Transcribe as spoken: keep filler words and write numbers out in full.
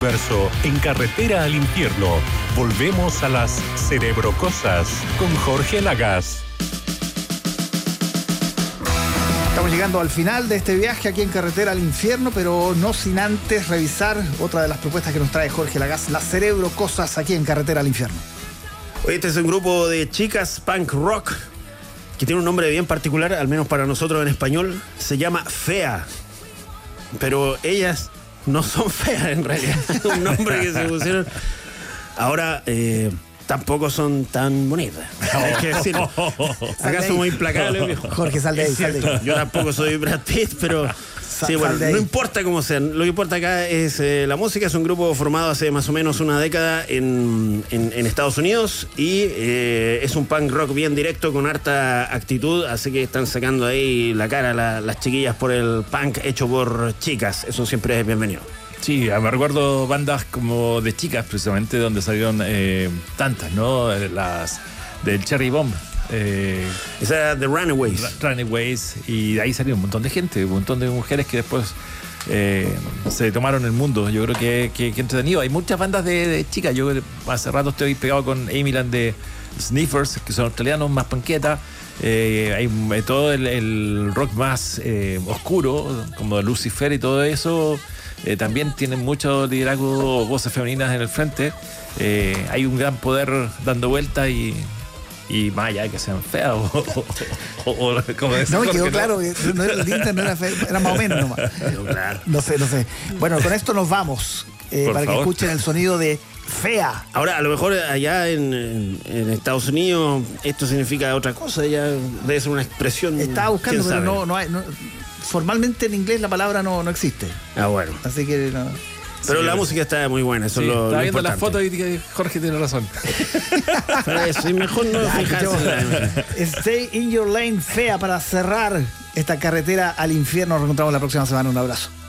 Verso en Carretera al Infierno. Volvemos a las Cerebrocosas con Jorge Lagas. Estamos llegando al final de este viaje aquí en Carretera al Infierno, pero no sin antes revisar otra de las propuestas que nos trae Jorge Lagas, las Cerebrocosas aquí en Carretera al Infierno. Este es un grupo de chicas punk rock que tiene un nombre bien particular, al menos para nosotros en español. Se llama Fea, pero ellas no son feas en realidad. Es un nombre que se pusieron. Ahora eh, tampoco son tan bonitas, hay que decirlo. Acá somos implacables, viejo. Jorge, sal de ahí, sal de ahí. Yo tampoco soy Brad Pitt, pero sí, bueno, no importa cómo sean. Lo que importa acá es eh, la música. Es un grupo formado hace más o menos una década en, en, en Estados Unidos y eh, es un punk rock bien directo con harta actitud, así que están sacando ahí la cara la, las chiquillas por el punk hecho por chicas. Eso siempre es bienvenido. Sí, me recuerdo bandas como de chicas precisamente, donde salieron eh, tantas, ¿no? Las del Cherry Bomb. Eh, Esa era The Runaways. Runaways, y de ahí salió un montón de gente, un montón de mujeres que después eh, se tomaron el mundo. Yo creo que, que, que entretenido. Hay muchas bandas de, de chicas. Yo hace rato estoy pegado con Amy Land de Sniffers, que son australianos, más panquetas. Eh, hay todo el, el rock más eh, oscuro, como de Lucifer y todo eso. Eh, también tienen mucho liderazgo, voces femeninas en el frente. Eh, hay un gran poder dando vuelta y. Y más allá de que sean feas o, o, o, o como decía. No, me quedó ¿no? claro que no era, el Inter no era feo, era más o menos nomás. No sé, no sé. Bueno, con esto nos vamos. Eh, para favor. Que escuchen el sonido de Fea. Ahora, a lo mejor allá en, en, en Estados Unidos esto significa otra cosa. Ya debe ser una expresión. Estaba buscando, pero no, no hay. No, formalmente en inglés la palabra no, no existe. Ah, bueno. Así que no. Pero sí, la música está muy buena, eso sí, es lo, estaba lo viendo importante. las fotos y dije, Jorge tiene razón. Para eso, y mejor no fijarse. Stay in your lane, Fea, para cerrar esta carretera al infierno. Nos encontramos la próxima semana. Un abrazo.